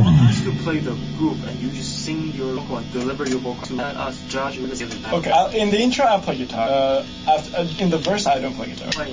want us to play the group and you just sing your vocal and deliver your vocal to let us judge. Okay, in the intro I'll play guitar. In the verse I don't play guitar.